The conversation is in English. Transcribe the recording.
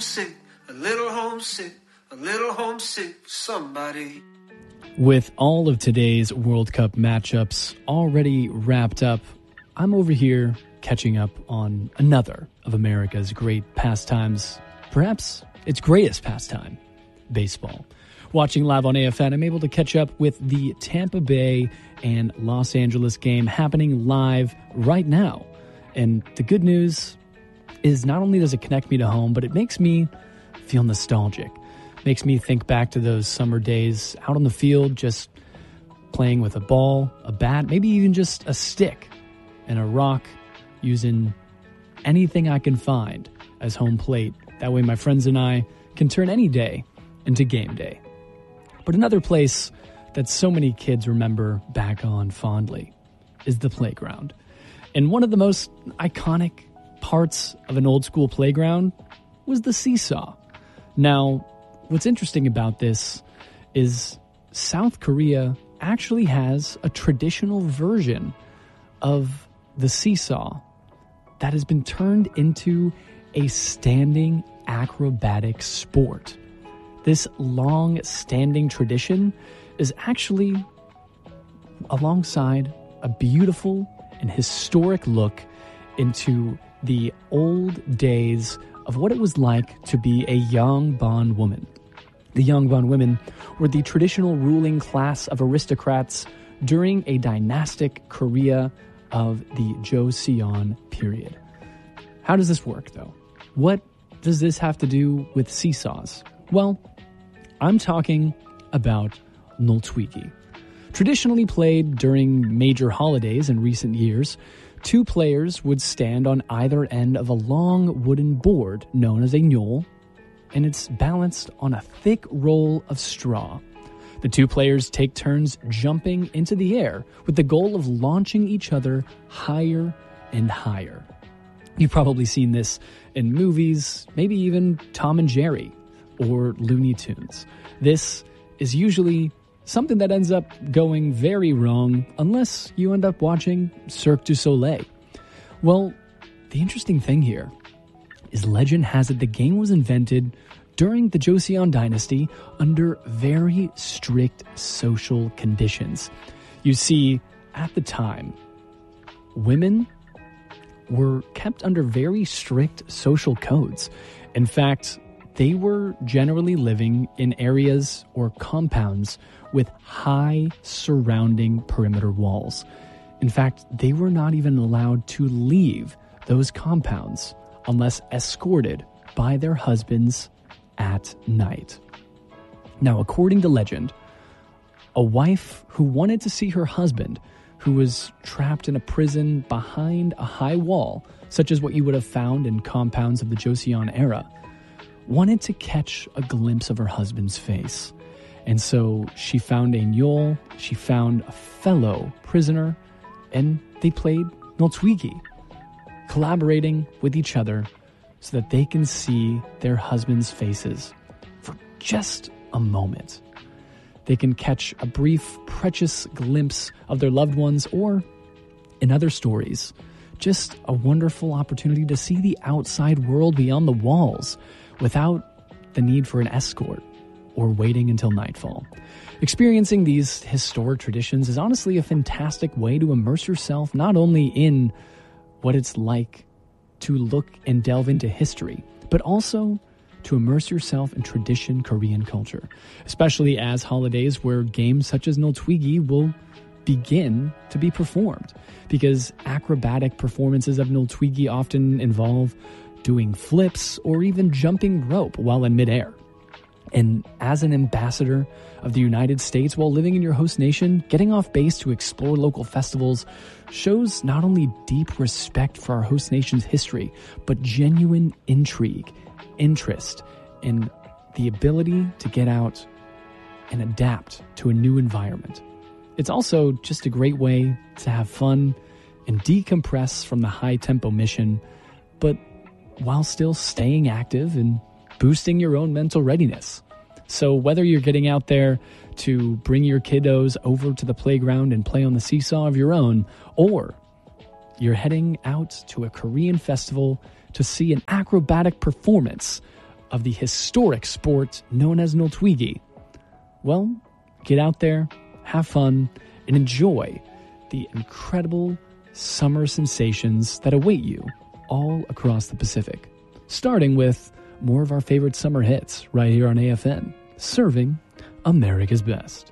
homesick, a little homesick, a little homesick for somebody. With all of today's World Cup matchups already wrapped up, I'm over here catching up on another of America's great pastimes, perhaps its greatest pastime, baseball. Watching live on AFN, I'm able to catch up with the Tampa Bay and Los Angeles game happening live right now. And the good news is not only does it connect me to home, but it makes me feel nostalgic. Makes me think back to those summer days out on the field, just playing with a ball, a bat, maybe even just a stick and a rock, using anything I can find as home plate. That way my friends and I can turn any day into game day. But another place that so many kids remember back on fondly is the playground. And one of the most iconic parts of an old school playground was the seesaw. Now, what's interesting about this is South Korea actually has a traditional version of the seesaw that has been turned into a standing acrobatic sport. This long-standing tradition is actually alongside a beautiful and historic look into the old days of what it was like to be a Yongbon woman. The Yongbon women were the traditional ruling class of aristocrats during a dynastic Korea of the Joseon period. How does this work, though? What does this have to do with seesaws? Well, I'm talking about Noltwigi. Traditionally played during major holidays in recent years, two players would stand on either end of a long wooden board known as a nyol, and it's balanced on a thick roll of straw. The two players take turns jumping into the air with the goal of launching each other higher and higher. You've probably seen this in movies, maybe even Tom and Jerry or Looney Tunes. This is usually something that ends up going very wrong unless you end up watching Cirque du Soleil. Well, the interesting thing here is legend has it the game was invented during the Joseon dynasty under very strict social conditions. You see, at the time, women were kept under very strict social codes. In fact, they were generally living in areas or compounds with high surrounding perimeter walls. In fact, they were not even allowed to leave those compounds unless escorted by their husbands at night. Now, according to legend, a wife who wanted to see her husband, who was trapped in a prison behind a high wall, such as what you would have found in compounds of the Joseon era, wanted to catch a glimpse of her husband's face. And so she found a nyol, she found a fellow prisoner, and they played Noltwigi, collaborating with each other so that they can see their husbands' faces for just a moment. They can catch a brief, precious glimpse of their loved ones, or, in other stories, just a wonderful opportunity to see the outside world beyond the walls without the need for an escort or waiting until nightfall. Experiencing these historic traditions is honestly a fantastic way to immerse yourself not only in what it's like to look and delve into history, but also to immerse yourself in tradition Korean culture, especially as holidays where games such as Noltwigi will begin to be performed, because acrobatic performances of Noltwigi often involve doing flips or even jumping rope while in midair. And as an ambassador of the United States while living in your host nation, getting off base to explore local festivals shows not only deep respect for our host nation's history, but genuine intrigue, interest, and the ability to get out and adapt to a new environment. It's also just a great way to have fun and decompress from the high-tempo mission, but while still staying active and boosting your own mental readiness. So whether you're getting out there to bring your kiddos over to the playground and play on the seesaw of your own, or you're heading out to a Korean festival to see an acrobatic performance of the historic sport known as Noltwigi. Well, get out there, have fun, and enjoy the incredible summer sensations that await you all across the Pacific. Starting with more of our favorite summer hits right here on AFN, serving America's best.